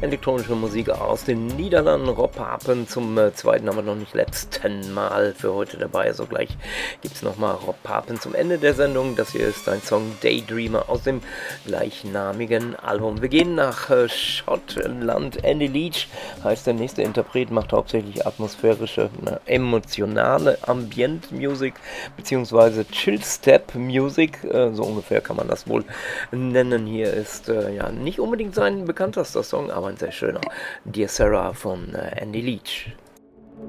elektronische Musik aus den Niederlanden. Rob Papen zum zweiten, aber noch nicht letzten Mal für heute dabei. Also gleich gibt es nochmal Rob Papen zum Ende der Sendung. Das hier ist ein Song Daydreamer aus dem gleichnamigen Album. Wir gehen nach Schottland. Andy Leach heißt der nächste Interpret, macht hauptsächlich atmosphärische, emotionale Ambient Music beziehungsweise Chill Step Music. So ungefähr kann man das wohl nennen. Hier ist ja nicht unbedingt sein bekanntester Song, aber ein sehr schöner. Dear Sarah von Andy Leach.